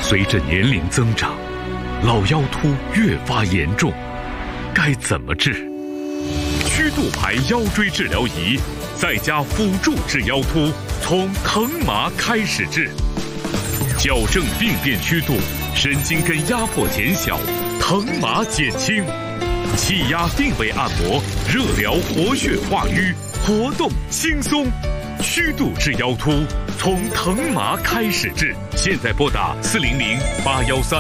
随着年龄增长，老腰突越发严重，该怎么治？曲度牌腰椎治疗仪，在家辅助治腰突，从疼麻开始治，矫正病变曲度，神经根压迫减小，疼麻减轻，气压定位按摩，热疗活血化瘀，活动轻松。曲度治腰突，从疼麻开始治。现在拨打400-813